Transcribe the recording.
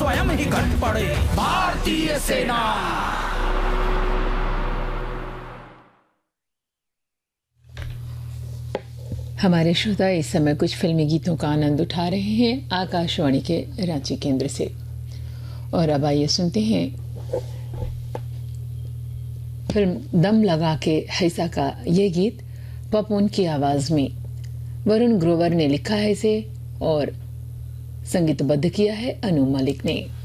स्वयं ही घट पड़े भारतीय सेना। हमारे श्रोता इस समय कुछ फिल्मी गीतों का आनंद उठा रहे हैं आकाशवाणी के रांची केंद्र से। और अब आइए सुनते हैं फिल्म दम लगा के हैसा का ये गीत पपून की आवाज में। वरुण ग्रोवर ने लिखा है इसे और संगीतबद्ध किया है अनु मलिक ने।